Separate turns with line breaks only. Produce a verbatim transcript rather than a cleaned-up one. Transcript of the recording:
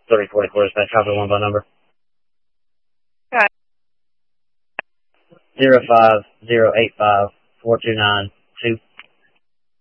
thirty forty-four dispatch, copy one by number.
Got
Zero five zero eight five four two nine two.